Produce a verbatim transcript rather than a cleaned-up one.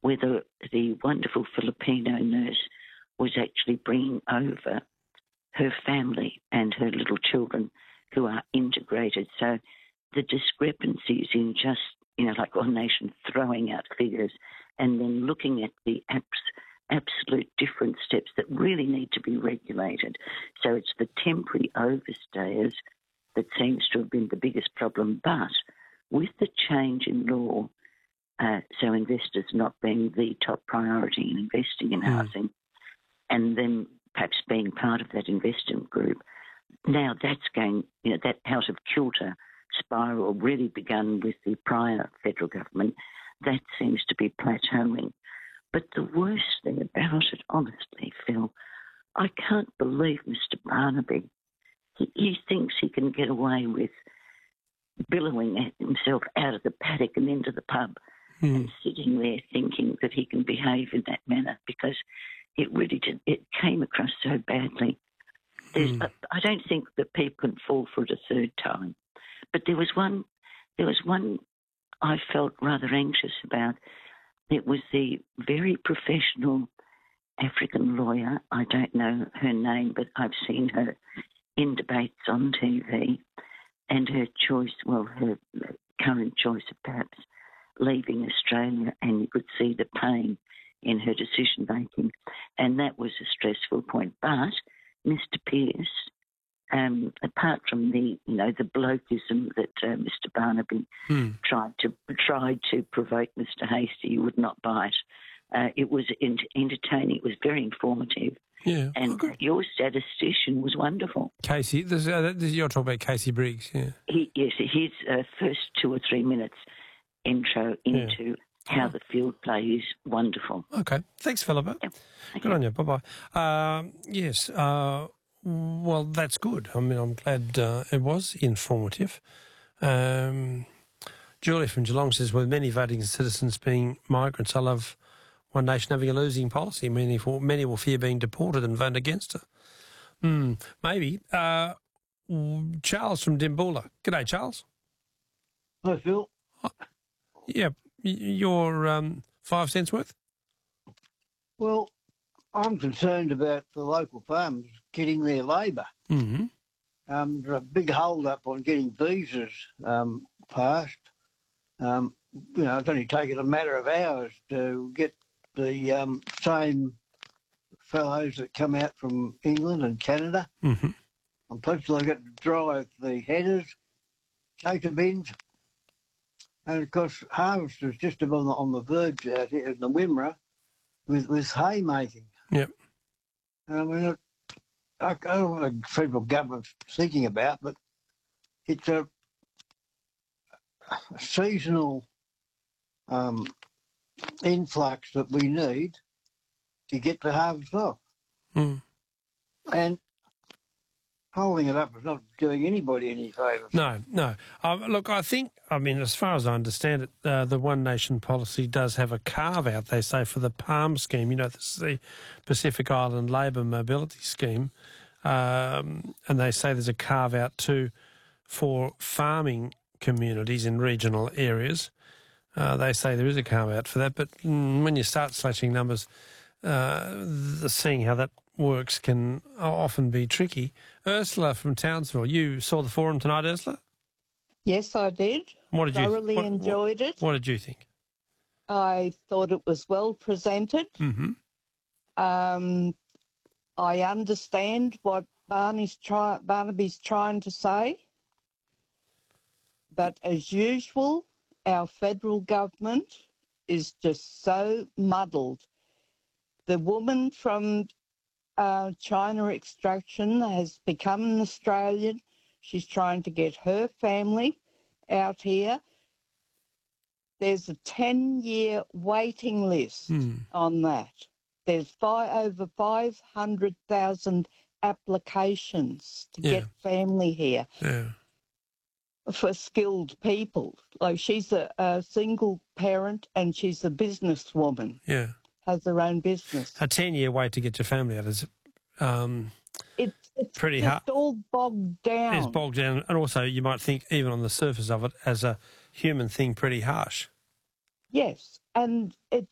whether the wonderful Filipino nurse was actually bringing over her family and her little children who are integrated. So the discrepancies in just, you know, like One Nation throwing out figures and then looking at the abs- absolute different steps that really need to be regulated. So it's the temporary overstayers that seems to have been the biggest problem. But with the change in law, uh, so investors not being the top priority in investing in mm. housing, and then perhaps being part of that investment group, now that's going, you know, that out of kilter spiral really begun with the prior federal government, that seems to be plateauing. But the worst thing about it, honestly, Phil, I can't believe Mister Barnaby. He, he thinks he can get away with billowing himself out of the paddock and into the pub mm. and sitting there thinking that he can behave in that manner, because it really did, it came across so badly. Mm. I don't think that people can fall for it a third time. But there was one, there was one I felt rather anxious about. It was the very professional African lawyer. I don't know her name, but I've seen her in debates on T V, and her choice, well, her current choice of perhaps leaving Australia, and you could see the pain in her decision-making, and that was a stressful point. But Mister Pearce, um, apart from the, you know, the blokeism that uh, Mister Barnaby hmm. tried to tried to provoke Mister Hastie, you would not bite. Uh, it was ent- entertaining. It was very informative. Yeah, and okay. Your statistician was wonderful. Casey, this, uh, this, you're talking about Casey Briggs, yeah. He, yes, his uh, first two or three minutes intro into yeah. how the field play is wonderful. Okay, thanks, Philippa. Yeah. Okay. Good on you. Bye bye. Uh, yes. Uh, well, that's good. I mean, I'm glad uh, it was informative. Um, Julie from Geelong says, with many voting citizens being migrants, I love One Nation having a losing policy. Many, for, many will fear being deported and vote against her. Hmm, maybe. Uh, Charles from Dimboola. G'day, Charles. Hi, Phil. Oh, yeah, your um, five cents worth? Well, I'm concerned about the local farmers getting their labour. Mm-hmm. Um, there's a big hold-up on getting visas um, passed. Um, you know, it's only taken a matter of hours to get the um, same fellows that come out from England and Canada. Mm-hmm. And people have got to drive the headers, take the bins. And, of course, harvest is just on the, on the verge out here in the Wimmera with, with haymaking. Yep. I mean, it, I, I don't know what the federal government's thinking about, but it's a, a seasonal um, influx that we need to get the harvest off. Mm. And holding it up is not doing anybody any favours. No, no. Uh, look, I think, I mean, as far as I understand it, uh, the One Nation policy does have a carve-out, they say, for the PALM scheme. You know, this is the Pacific Island Labour Mobility Scheme. Um, and they say there's a carve-out too for farming communities in regional areas. Uh, they say there is a carve-out for that. But mm, when you start slashing numbers, uh, the, seeing how that works can often be tricky. Ursula from Townsville, you saw the forum tonight, Ursula? Yes, I did. What did you thoroughly what, enjoyed what, it. What did you think? I thought it was well presented. Mm-hmm. Um, I understand what Barney's try, Barnaby's trying to say, but as usual, our federal government is just so muddled. The woman from uh, China extraction has become an Australian. She's trying to get her family out here. There's a ten-year waiting list mm. on that. There's five, over five hundred thousand applications to yeah. get family here yeah. for skilled people. Like, she's a, a single parent and she's a businesswoman. Yeah. Has her own business. A ten-year wait to get your family out is um, it's, it's pretty just hard. all bogged down. It's bogged down. And also you might think, even on the surface of it, as a human thing, pretty harsh. Yes, and it